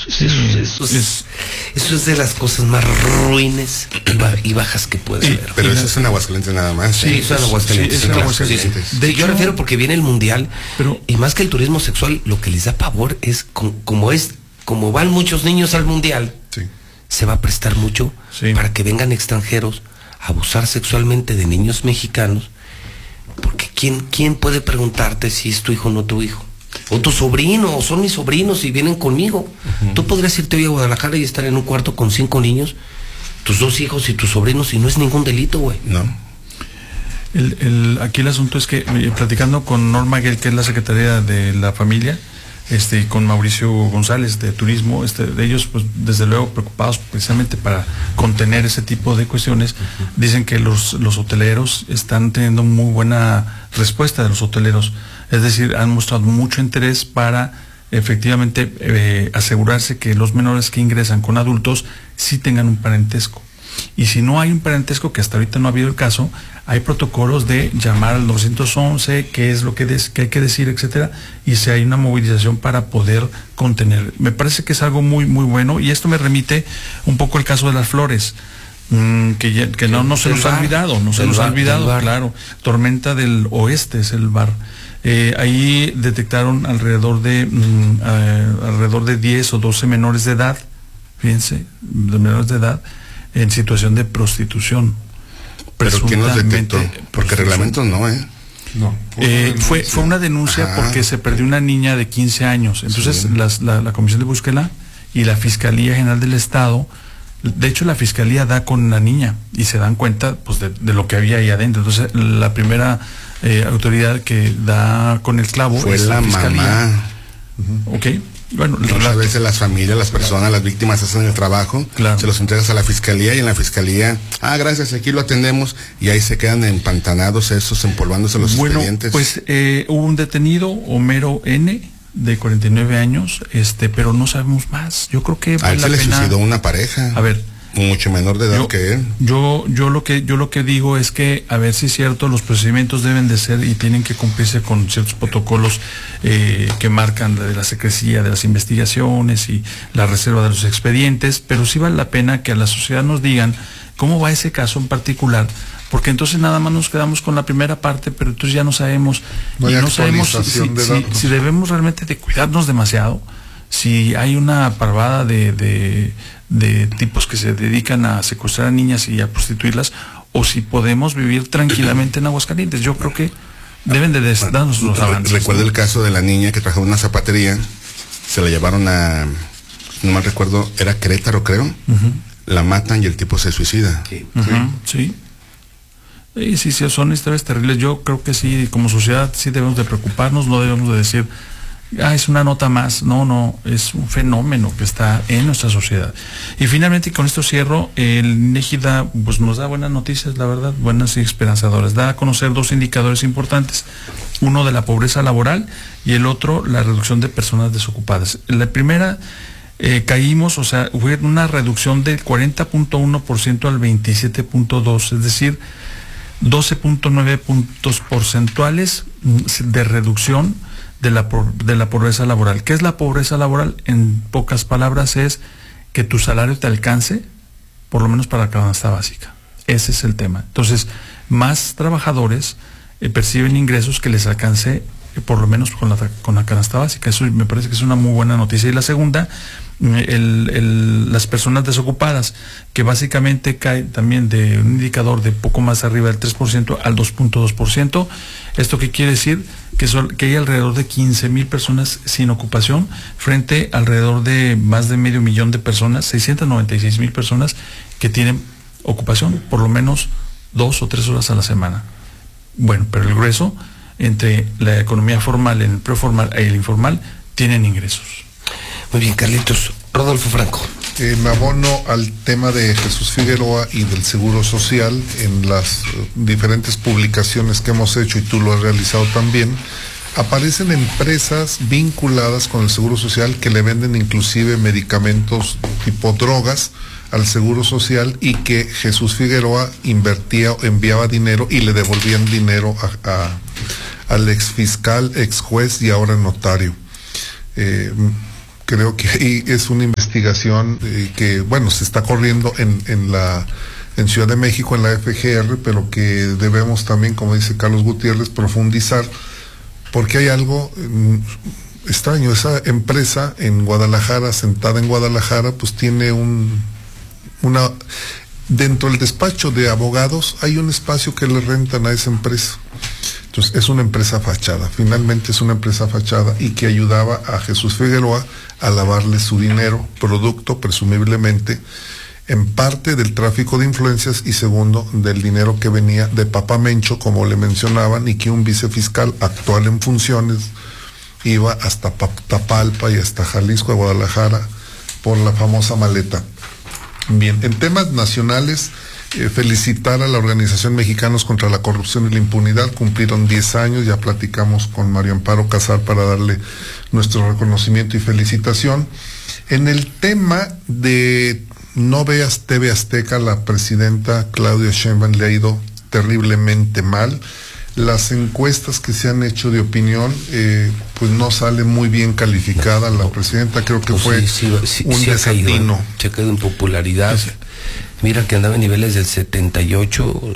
Eso es de las cosas más ruines y bajas que puede haber. Pero eso es en Aguascalientes nada más. Sí, eso es en Aguascalientes. Sí, es en Aguascalientes. De hecho, yo refiero porque viene el mundial, y más que el turismo sexual, lo que les da pavor es como van muchos niños al mundial, se va a prestar mucho para que vengan extranjeros a abusar sexualmente de niños mexicanos, porque ¿quién puede preguntarte si es tu hijo o no tu hijo? O tu sobrino, o son mis sobrinos y vienen conmigo. Tú podrías irte hoy a Guadalajara y estar en un cuarto con 5 niños, tus 2 hijos y tus sobrinos, y no es ningún delito, güey. No. Aquí el asunto es que, platicando con Norma Guel, que es la secretaria de la familia, con Mauricio González de Turismo, ellos, pues, desde luego preocupados precisamente para contener ese tipo de cuestiones, dicen que los hoteleros están teniendo muy buena respuesta de los hoteleros, es decir, han mostrado mucho interés para efectivamente asegurarse que los menores que ingresan con adultos sí tengan un parentesco. Y si no hay un parentesco, que hasta ahorita no ha habido el caso, hay protocolos de llamar al 911, qué es lo que hay que decir, etcétera, y si hay una movilización para poder contener. Me parece que es algo muy, muy bueno, y esto me remite un poco al caso de las flores, que no se nos ha olvidado, claro. Tormenta del Oeste es el bar. Ahí detectaron alrededor de 10 o 12 menores de edad, fíjense, de menores de edad, en situación de prostitución. ¿Pero quién los detectó? Porque reglamentos no, No. Fue una denuncia porque se perdió una niña de 15 años. Entonces la Comisión de Búsqueda y la Fiscalía General del Estado, de hecho la Fiscalía da con la niña y se dan cuenta, pues, de lo que había ahí adentro. Entonces la primera autoridad que da con el clavo fue es la Fiscalía. Mamá. Ok. Bueno, a veces las familias, las personas, las víctimas hacen el trabajo, se los entregas a la Fiscalía, y en la Fiscalía, gracias, aquí lo atendemos, y ahí se quedan empantanados empolvándose los expedientes. Pues hubo un detenido, Homero N., de 49 años, pero no sabemos más. Yo creo que a él se le suicidó una pareja. A ver, mucho menor de edad que él. Yo lo que digo es que, a ver si es cierto, los procedimientos deben de ser y tienen que cumplirse con ciertos protocolos que marcan de la secrecía de las investigaciones y la reserva de los expedientes, pero sí vale la pena que a la sociedad nos digan cómo va ese caso en particular, porque entonces nada más nos quedamos con la primera parte, pero entonces ya no sabemos, si debemos realmente de cuidarnos demasiado, si hay una parvada de tipos que se dedican a secuestrar a niñas y a prostituirlas, o si podemos vivir tranquilamente en Aguascalientes. Yo creo que deben de darnos los avances. Recuerdo el caso de la niña que trabajaba en una zapatería, se la llevaron a, no mal recuerdo, era Querétaro, creo, la matan y el tipo se suicida. Sí, son historias terribles. Yo creo que sí, como sociedad sí debemos de preocuparnos, no debemos de decir es una nota más. No, es un fenómeno que está en nuestra sociedad. Y finalmente, con esto cierro, el INEGI pues nos da buenas noticias, la verdad, buenas y esperanzadoras. Da a conocer 2 indicadores importantes, uno de la pobreza laboral y el otro la reducción de personas desocupadas. La primera, caímos, fue una reducción del 40.1% al 27.2%, es decir, 12.9 puntos porcentuales de reducción de la pobreza laboral. ¿Qué es la pobreza laboral? En pocas palabras, es que tu salario te alcance por lo menos para la canasta básica. Ese es el tema. Entonces, más trabajadores perciben ingresos que les alcance por lo menos con la canasta básica. Eso me parece que es una muy buena noticia. Y la segunda, las personas desocupadas, que básicamente cae también de un indicador de poco más arriba del 3% al 2.2%. ¿Esto qué quiere decir? Que hay alrededor de 15,000 personas sin ocupación, frente a alrededor de más de 500,000 de personas, 696,000 personas que tienen ocupación por lo menos 2 o 3 horas a la semana. Bueno, pero el grueso, entre la economía formal, el preformal y el informal, tienen ingresos. Muy bien, Carlitos. Rodolfo Franco. Me abono al tema de Jesús Figueroa y del Seguro Social. En las diferentes publicaciones que hemos hecho, y tú lo has realizado también, aparecen empresas vinculadas con el Seguro Social que le venden inclusive medicamentos tipo drogas al Seguro Social, y que Jesús Figueroa invertía o enviaba dinero y le devolvían dinero al ex fiscal, ex juez y ahora notario. Creo que ahí es una investigación investigación que, bueno, se está corriendo en Ciudad de México, en la FGR, pero que debemos también, como dice Carlos Gutiérrez, profundizar, porque hay algo extraño. Esa empresa en Guadalajara, sentada en Guadalajara, pues tiene dentro del despacho de abogados hay un espacio que le rentan a esa empresa. Entonces es una empresa fachada, finalmente es una empresa fachada, y que ayudaba a Jesús Figueroa a lavarle su dinero, producto presumiblemente en parte del tráfico de influencias y segundo del dinero que venía de Papa Mencho, como le mencionaban, y que un vicefiscal actual en funciones iba hasta Tapalpa y hasta Jalisco, a Guadalajara, por la famosa maleta. Bien, en temas nacionales, felicitar a la Organización Mexicanos contra la Corrupción y la Impunidad. Cumplieron 10 años, ya platicamos con Mario Amparo Casar para darle nuestro reconocimiento y felicitación. En el tema de no veas TV Azteca, la presidenta Claudia Sheinbaum le ha ido terriblemente mal. Las encuestas que se han hecho de opinión, pues no sale muy bien calificada la presidenta. Creo que fue un desatino. Se quedó en popularidad. Mira que andaba en niveles del 78,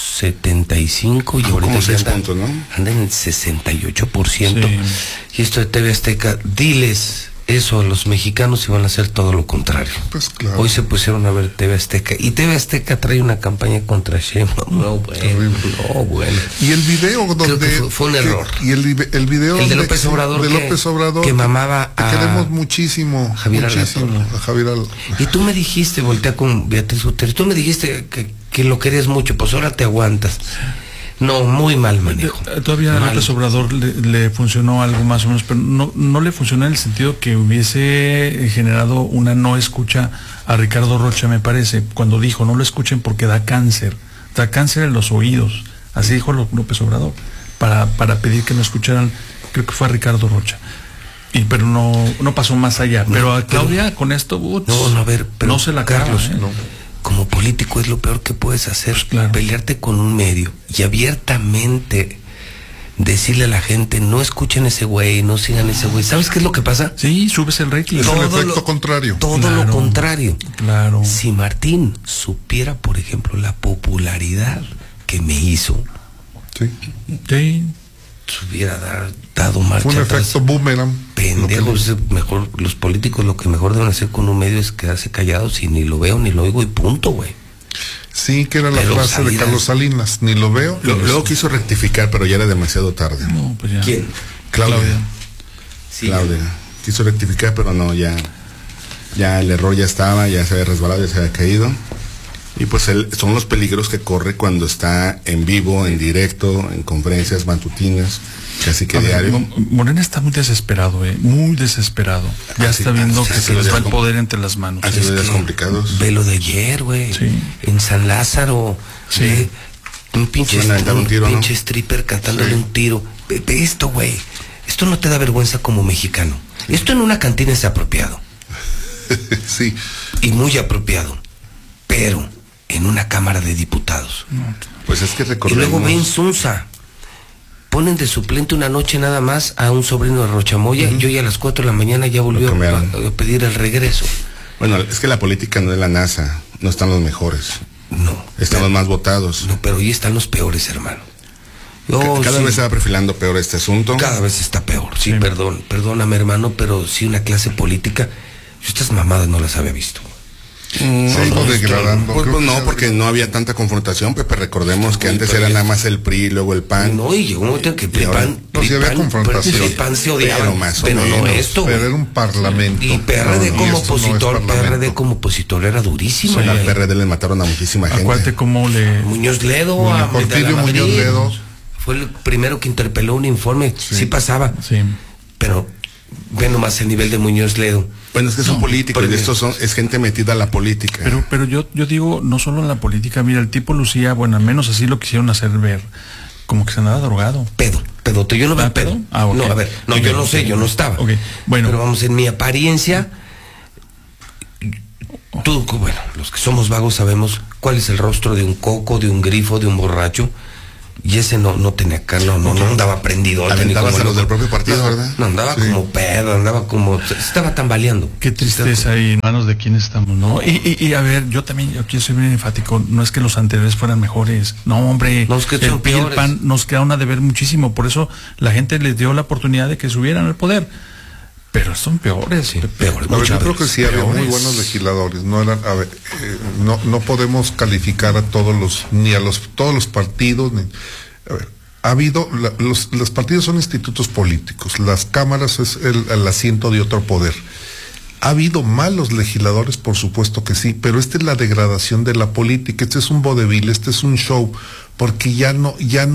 75 y ahorita anda en el 68%. Sí. Y esto de TV Azteca, diles eso a los mexicanos y van a hacer todo lo contrario. Pues claro. Hoy se pusieron a ver TV Azteca y TV Azteca trae una campaña contra Sheinbaum. No, bueno. Y el video donde fue un error. Y el video de López Obrador, que mamaba a... queremos muchísimo. Javier a Javier Y tú me dijiste, voltea con Beatriz Gutiérrez, tú me dijiste que lo querías mucho, pues ahora te aguantas. No, muy mal manejo. Todavía a López Obrador le funcionó algo más o menos, pero no le funcionó en el sentido que hubiese generado una no escucha a Ricardo Rocha, me parece, cuando dijo no lo escuchen porque da cáncer en los oídos, así dijo López Obrador, para pedir que no escucharan, creo que fue a Ricardo Rocha. Pero no pasó más allá. Pero a Claudia con esto, no se la Carlos, como político es lo peor que puedes hacer, pues claro, pelearte con un medio y abiertamente decirle a la gente, no escuchen ese güey, no sigan ese güey. ¿Sabes qué es lo que pasa? Sí, subes el rating. Es el efecto contrario. Todo lo contrario. Claro. Si Martín supiera, por ejemplo, la popularidad que me hizo, sí, se hubiera dado marcha. Fue un efecto boomerang. Pendejos, mejor, los políticos lo que mejor deben hacer con un medio es quedarse callados y ni lo veo ni lo oigo y punto, güey. Sí, que era la frase de Carlos Salinas, ni lo veo. Luego quiso rectificar, pero ya era demasiado tarde. No, pues ya. ¿Quién? Claudia. Sí, Claudia. Quiso rectificar, pero no, ya el error ya estaba, ya se había resbalado, ya se había caído. Y pues son los peligros que corre cuando está en vivo, en directo, en conferencias matutinas, casi que diario. Morena está muy desesperado, muy desesperado. Ya está viendo que se les va el poder entre las manos. Así días complicados. Ve lo de ayer, güey. Sí. En San Lázaro. Sí. Un pinche stripper cantándole un tiro. Ve esto, güey. Esto no te da vergüenza como mexicano. Sí. Esto en una cantina es apropiado. Sí. Y muy apropiado. Pero en una Cámara de Diputados. Pues es que recordemos. Y luego ven Sunza. Ponen de suplente una noche nada más a un sobrino de Rochamoya, y hoy a las 4 de la mañana ya volvió a pedir el regreso. Bueno, es que la política no es la NASA, no están los mejores. No. Están los más votados. No, pero hoy están los peores, hermano. Cada vez se va perfilando peor este asunto. Cada vez está peor. Sí, perdóname, hermano, pero sí una clase política, yo estas mamadas no las había visto. Degradando. Pues no, porque no había tanta confrontación, Pepe. Recordemos que antes era nada más el PRI, luego el PAN. No, y llegó un momento en que PRI, PAN, sí había confrontación. PRI, PAN se odiaban, pero no esto. Pero era un parlamento. Y PRD como opositor, PRD como opositor era durísimo. Sí, al PRD le mataron a muchísima gente. Acuérdate cómo Muñoz Ledo, a Porfirio Muñoz Ledo. Fue el primero que interpeló un informe. Sí pasaba. Sí. Pero ve nomás el nivel de Muñoz Ledo. Bueno, es que son políticos, y estos es gente metida a la política. Pero yo digo, no solo en la política, mira, el tipo lucía, bueno, al menos así lo quisieron hacer ver, como que se andaba drogado. Pedote, yo no veo pedo. Okay. No, a ver, no, okay, yo no sé, yo no estaba. Okay. Bueno. Pero vamos, en mi apariencia, bueno, los que somos vagos sabemos cuál es el rostro de un coco, de un grifo, de un borracho, Y ese no tenía carro, no andaba prendido. Aventabas a los del propio partido, ¿verdad? No, andaba como pedo, estaba tambaleando. Qué tristeza y en manos de quién estamos, ¿no? Y a ver, yo quiero ser bien enfático, no es que los anteriores fueran mejores, no, hombre, no, es que el PRI y el PAN nos quedaron a deber muchísimo, por eso la gente les dio la oportunidad de que subieran al poder. Pero son peores, sí, peores. Yo creo que sí había muy buenos legisladores. No eran, no podemos calificar a todos todos los partidos. A ver, ha habido los partidos son institutos políticos. Las cámaras es el asiento de otro poder. ¿Ha habido malos legisladores? Por supuesto que sí, pero esta es la degradación de la política. Este es un vodevil, este es un show, porque ya no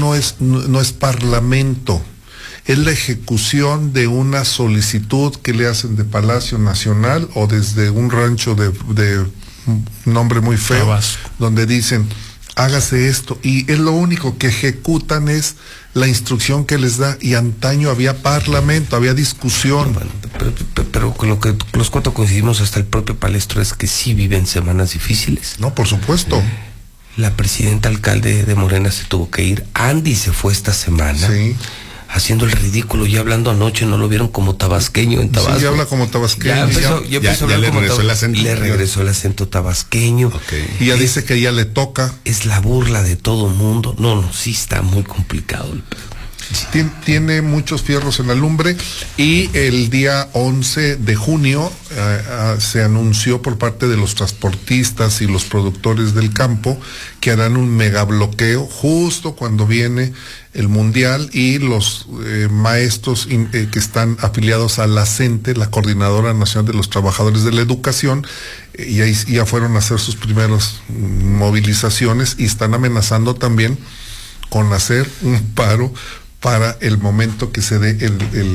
es parlamento. Es la ejecución de una solicitud que le hacen de Palacio Nacional o desde un rancho de nombre muy feo, Tabasco, donde dicen, hágase esto, y es lo único que ejecutan es la instrucción que les da, y antaño había parlamento, había discusión. Bueno, pero con lo que los cuatro coincidimos, hasta el propio Palestro, es que sí viven semanas difíciles. No, por supuesto. La presidenta alcalde de Morena se tuvo que ir, Andy se fue esta semana. Sí. Haciendo el ridículo, ya hablando anoche, ¿no lo vieron como tabasqueño en Tabasco? Sí, ya habla como tabasqueño. Ya le regresó el acento. Le regresó el acento tabasqueño. Okay. Y ya dice que ya le toca. Es la burla de todo mundo. No, sí está muy complicado el pedo. Tiene muchos fierros en la lumbre, y el día 11 de junio se anunció por parte de los transportistas y los productores del campo que harán un megabloqueo justo cuando viene el Mundial, y los maestros que están afiliados a la CENTE, la Coordinadora Nacional de los Trabajadores de la Educación, ya fueron a hacer sus primeras movilizaciones, y están amenazando también con hacer un paro para el momento que se dé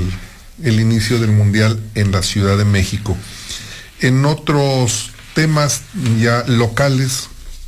el inicio del Mundial en la Ciudad de México. En otros temas ya locales,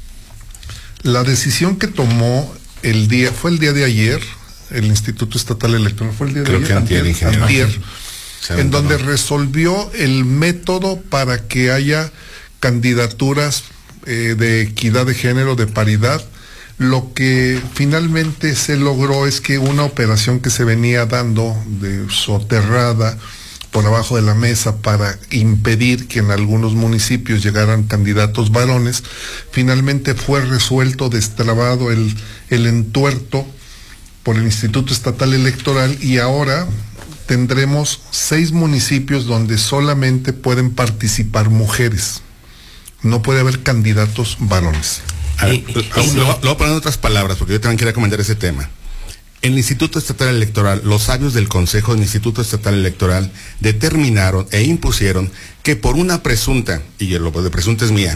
la decisión que tomó fue el día de ayer, el Instituto Estatal Electoral, fue el día de ayer, antier, en donde resolvió el método para que haya candidaturas de equidad de género, de paridad. Lo que finalmente se logró es que una operación que se venía dando de soterrada por abajo de la mesa para impedir que en algunos municipios llegaran candidatos varones, finalmente fue resuelto, destrabado el entuerto por el Instituto Estatal Electoral, y ahora tendremos 6 municipios donde solamente pueden participar mujeres. No puede haber candidatos varones. Lo voy a poner en otras palabras, porque yo también quería comentar ese tema. El Instituto Estatal Electoral, los sabios del Consejo del Instituto Estatal Electoral determinaron e impusieron que por una presunta, y lo de presunta es mía,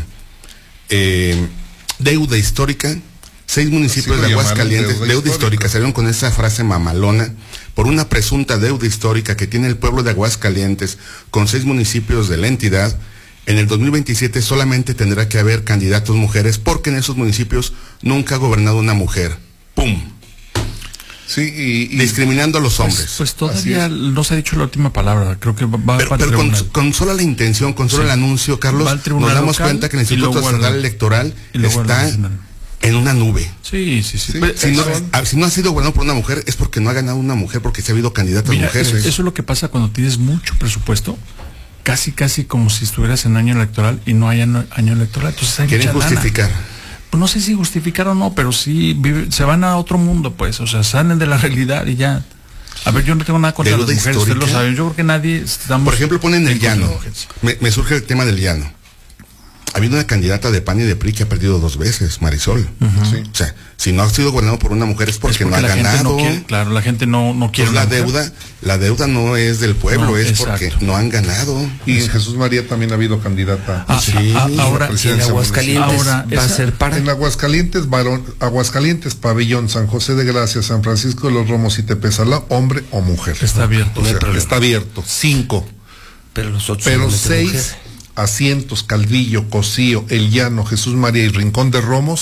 deuda histórica, 6 municipios de Aguascalientes, deuda histórica, salieron con esa frase mamalona, por una presunta deuda histórica que tiene el pueblo de Aguascalientes con 6 municipios de la entidad. En el 2027 solamente tendrá que haber candidatos mujeres, porque en esos municipios nunca ha gobernado una mujer. ¡Pum! Sí, y discriminando a los hombres. Pues todavía no se ha dicho la última palabra. Creo que va pero con solo la intención, con solo el anuncio, Carlos, nos damos cuenta que el Instituto Estatal Electoral está en una nube. Sí. Si no ha sido gobernado por una mujer, es porque no ha ganado una mujer, porque se ha habido candidatas mujeres. Eso es lo que pasa cuando tienes mucho presupuesto. Casi como si estuvieras en año electoral y no hay año electoral. Entonces hay quieren justificar. Pues no sé si justificar o no, pero sí se van a otro mundo, pues. O sea, salen de la realidad y ya. A ver, yo no tengo nada contra las mujeres, ustedes lo saben. Yo creo que nadie estamos... Por ejemplo, ponen el llano. Me surge el tema del llano. Ha habido una candidata de PAN y de PRI que ha perdido 2 veces, Marisol. Sí. O sea, si no ha sido gobernado por una mujer es porque no ha ganado. Claro, la gente no quiere. Pues la deuda no es del pueblo, es porque no han ganado. Y en Jesús María también ha habido candidata. Ahora en Aguascalientes va a ser para. En Aguascalientes, Pabellón, San José de Gracia, San Francisco de los Romos y Tepezalá, hombre o mujer. Está abierto. Está abierto. 5. Pero los otros 6 asientos, Calvillo, Cocío, El Llano, Jesús María y Rincón de Romos,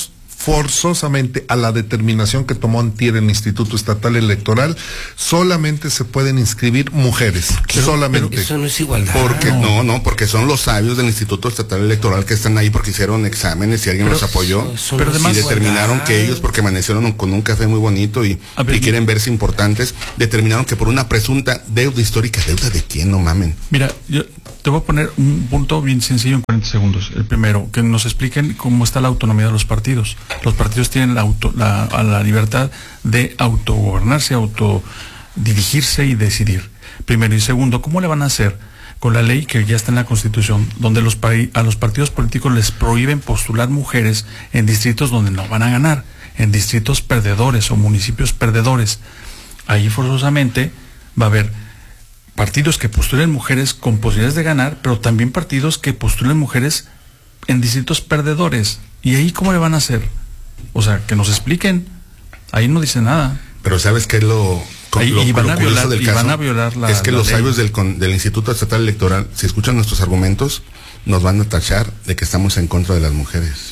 forzosamente a la determinación que tomó antier el Instituto Estatal Electoral, solamente se pueden inscribir mujeres. Solamente. Pero eso no es igualdad. Porque no, porque son los sabios del Instituto Estatal Electoral que están ahí porque hicieron exámenes y alguien los apoyó. Pero además, y determinaron que ellos, porque amanecieron con un café muy bonito y quieren verse importantes, determinaron que por una presunta deuda histórica, ¿deuda de quién? No mamen. Mira, yo te voy a poner un punto bien sencillo en 40 segundos. El primero, que nos expliquen cómo está la autonomía de los partidos. Los partidos tienen la libertad de autogobernarse, autodirigirse y decidir. Primero. Y segundo, ¿cómo le van a hacer con la ley que ya está en la Constitución, donde a los partidos políticos les prohíben postular mujeres en distritos donde no van a ganar, en distritos perdedores o municipios perdedores? Ahí forzosamente va a haber partidos que postulen mujeres con posibilidades de ganar, pero también partidos que postulen mujeres en distritos perdedores. ¿Y ahí cómo le van a hacer? O sea, que nos expliquen. Ahí no dice nada. Pero ¿sabes qué es lo van a violar, del caso? Van a violar es que los sabios del Instituto Estatal Electoral, si escuchan nuestros argumentos, nos van a tachar de que estamos en contra de las mujeres.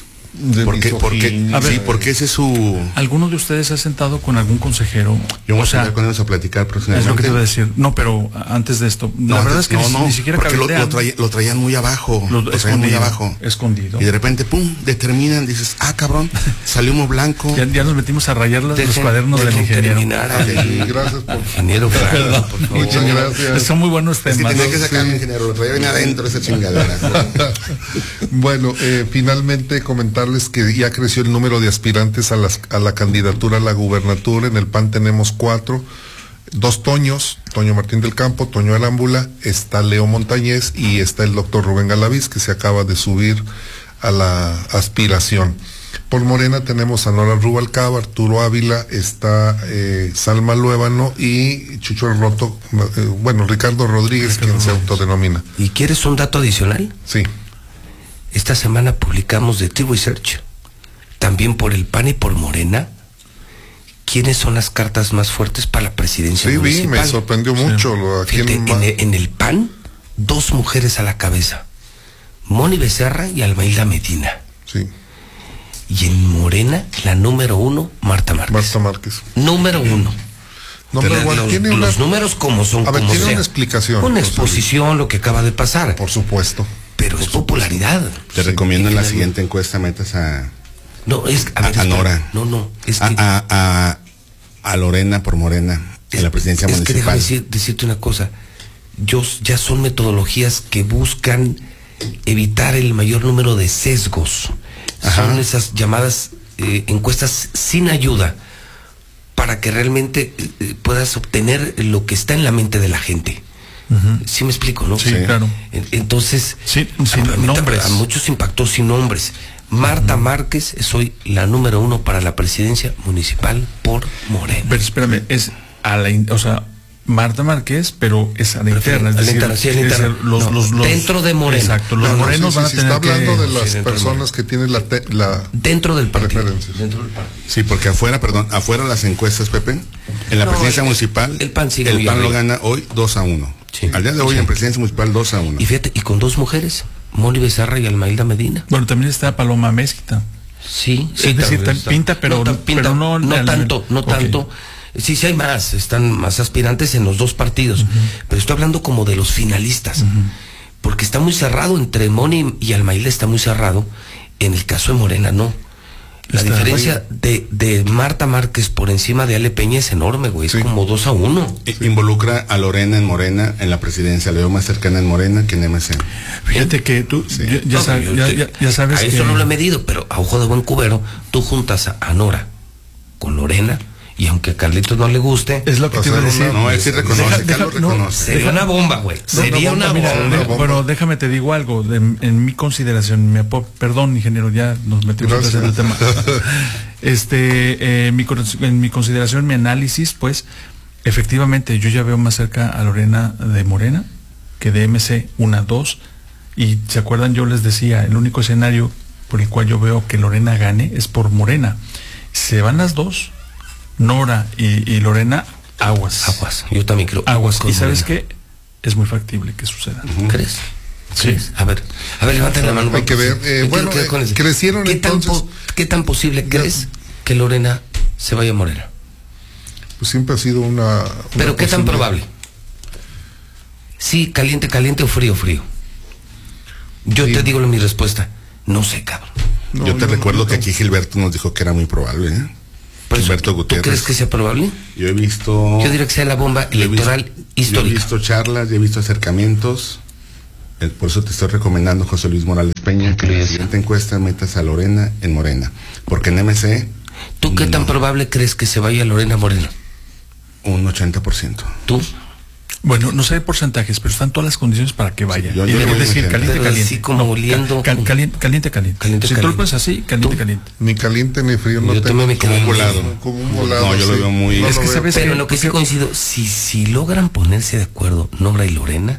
Porque ese es su... ¿Alguno de ustedes se ha sentado con algún consejero? Yo voy a sentar con ellos a platicar próximamente. Es lo que te iba a decir. No, pero antes de esto, la verdad es que ni siquiera porque lo traían muy abajo. Lo traían muy abajo. Escondido. Y de repente, pum, determinan, dices, cabrón, salió humo blanco. Ya nos metimos a rayar los cuadernos del ingeniero. Gracias por... Ingeniero, muchas gracias. Son muy buenos temas. Es que tenía que sacar el ingeniero, lo traía bien adentro esa chingadera. Bueno, finalmente comentarles que ya creció el número de aspirantes a la candidatura a la gubernatura. En el PAN tenemos 4, 2 Toños, Toño Martín del Campo, Toño Arámbula, está Leo Montañez y está el doctor Rubén Galaviz, que se acaba de subir a la aspiración. Por Morena tenemos a Nora Rubalcaba, Arturo Ávila, está Salma Luébano y Chucho el Roto, Ricardo Rodríguez, quien se autodenomina. ¿Y quieres un dato adicional? Sí. Esta semana publicamos de Tribu Research, también por el PAN y por Morena, quiénes son las cartas más fuertes para la presidencia municipal. Sí, me sorprendió mucho. En el PAN, 2 mujeres a la cabeza, Moni Becerra y Almailda Medina. Sí. Y en Morena, la número 1, Marta Márquez. Número 1. Los números como son. A ver, tiene una explicación. Una exposición, lo que acaba de pasar. Por supuesto. Pero es popularidad. Te recomiendo en la siguiente encuesta metas a Nora. Es que a Lorena por Morena en la presidencia municipal. Es que déjame decirte una cosa. Ya son metodologías que buscan evitar el mayor número de sesgos. Ajá. Son esas llamadas encuestas sin ayuda para que realmente puedas obtener lo que está en la mente de la gente. ¿Sí me explico, no? Sí, claro. Entonces, nombres. A muchos impactó sin nombres. Marta Márquez, soy la número 1 para la presidencia municipal por Morena. Pero espérame, es Marta Márquez, pero es a la interna. Dentro de Morena. Exacto, los morenos van a tener está hablando de las personas que tienen la dentro del partido. Sí, porque afuera las encuestas, Pepe, en la presidencia municipal, el PAN lo gana hoy 2-1. Sí. Al día de hoy en presidencia municipal 2-1. Y fíjate, y con 2 mujeres, Moni Becerra y Almailda Medina. Bueno, también está Paloma Mezquita. Sí, es decir, pinta, pero no tanto. Sí, hay más, están más aspirantes en los 2 partidos, pero estoy hablando como de los finalistas, porque está muy cerrado entre Moni y Almailda, está muy cerrado. En el caso de Morena, no. La diferencia de Marta Márquez por encima de Ale Peña es enorme, güey. Es como 2-1. Involucra a Lorena en Morena en la presidencia. Le veo más cercana en Morena que en MC. Fíjate que tú ya sabes a eso no lo he medido, pero a ojo de buen cubero, tú juntas a Nora con Lorena. Y aunque a Carlitos no le guste, es lo que te iba a decir. Él sí reconoce, sería una bomba, güey. Sería una bomba. Bueno, déjame te digo algo. En mi consideración, perdón, ingeniero, ya nos metimos en el tema. En mi consideración, mi análisis, pues, efectivamente, yo ya veo más cerca a Lorena de Morena que de MC 1-2. Y se acuerdan, yo les decía, el único escenario por el cual yo veo que Lorena gane es por Morena. Se van las 2. Nora y Lorena, aguas. Yo también creo. Aguas. Y sabes qué, es muy factible que suceda. ¿Crees? Sí. A ver, levanten la mano. Hay que ver. Crecieron entonces. ¿Qué tan posible crees que Lorena se vaya a Morena? Pues siempre ha sido una Pero ¿qué tan probable? Sí, caliente o frío. Yo te digo mi respuesta. No sé, cabrón. Yo te recuerdo que aquí Gilberto nos dijo que era muy probable, ¿eh? Gilberto Gutiérrez. ¿Tú crees que sea probable? Yo diría que sea la bomba electoral histórica. Yo he visto charlas, he visto acercamientos. Por eso te estoy recomendando, José Luis Morales Peña, que en la siguiente encuesta metas a Lorena en Morena. Porque en MC... ¿Tú qué tan probable crees que se vaya Lorena Morena? Un 80%. ¿Tú? Bueno, no sé de porcentajes, pero están todas las condiciones para que vaya. Sí, yo es decir, caliente. Así como oliendo. Caliente. Si tú lo pones así, caliente. Ni caliente ni frío. Yo también me quedo como un volado. No, yo lo veo muy... Es que sabes pero en lo que sí coincido, si logran ponerse de acuerdo Nora y Lorena,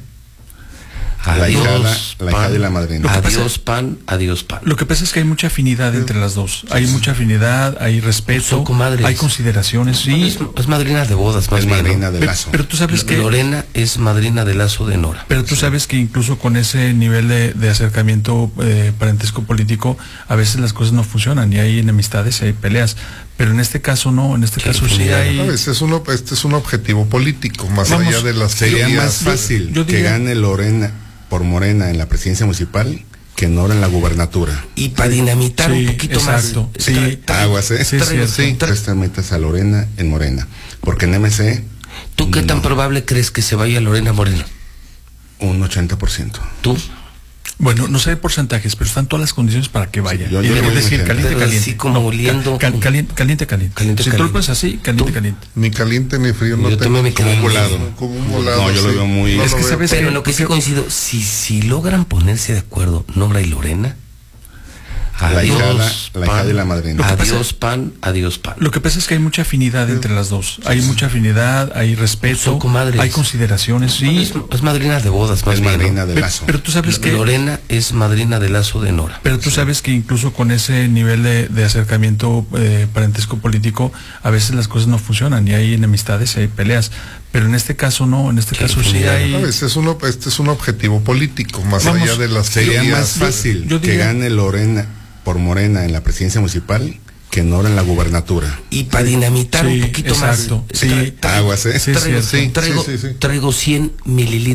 la hijada y la madrina. Adiós PAN. Lo que pasa es que hay mucha afinidad entre las dos. Hay mucha afinidad, hay respeto, hay consideraciones. Sí, es madrina de bodas, más es bien, madrina ¿no? de lazo. Pero tú sabes que Lorena es madrina de lazo de Nora. Pero tú sabes que incluso con ese nivel de acercamiento parentesco político, a veces las cosas no funcionan y hay enemistades y hay peleas. Pero en este caso no, en este caso sí hay... Este es un objetivo político, más allá de las... Sería más fácil que gane Lorena por Morena en la presidencia municipal que Nora en la gubernatura. Y para dinamitar un poquito exacto, más. Sí, aguas, ¿eh? Sí. Esta metas a Lorena en Morena. Porque en MC... ¿Tú qué tan probable crees que se vaya Lorena Morena? Un 80%. ¿Tú? Bueno, no sé de porcentajes, pero están todas las condiciones para que vaya. Yo es decir, caliente. Así como oliendo. Caliente. Si tú lo pones así, caliente. Ni caliente ni frío. Yo también me quedo como un volado. No, yo lo veo muy... Es que sabes pero en lo que sí coincido, si logran ponerse de acuerdo Nora y Lorena, la hijada y la madrina. Adiós PAN. Lo que pasa es que hay mucha afinidad entre las dos. Hay mucha afinidad, hay respeto, hay consideraciones. Sí, es madrina de bodas, más es bien, madrina ¿no? de lazo. Pero tú sabes que Lorena es madrina de lazo de Nora. Pero tú sabes que incluso con ese nivel de acercamiento parentesco político, a veces las cosas no funcionan y hay enemistades y hay peleas. Pero en este caso no, en este caso sí hay... Este es un objetivo político, más allá de las... Sería más fácil que gane Lorena por Morena en la presidencia municipal que Nora en la gubernatura. Y para dinamitar un poquito más. Sí, aguas, ¿eh? Traigo 100 mililitros